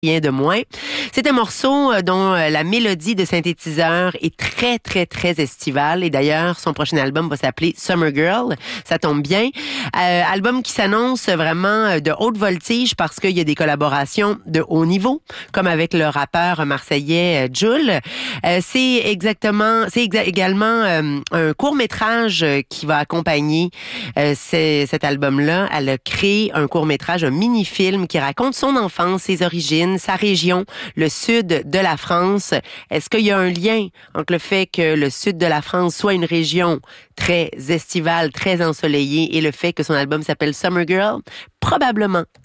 Rien de moins. C'est un morceau dont la mélodie de synthétiseur est très, très, très estivale. Et d'ailleurs, son prochain album va s'appeler Summer Girl. Ça tombe bien. Album qui s'annonce vraiment de haute voltige parce qu'il y a des collaborations de haut niveau, comme avec le rappeur marseillais Jul. C'est également un court-métrage qui va accompagner cet album-là. Elle a créé un court-métrage, un mini-film qui raconte son enfance, ses origines, sa région, le sud de la France. Est-ce qu'il y a un lien entre le fait que le sud de la France soit une région très estivale, très ensoleillée et le fait que son album s'appelle Summer Girl? Probablement.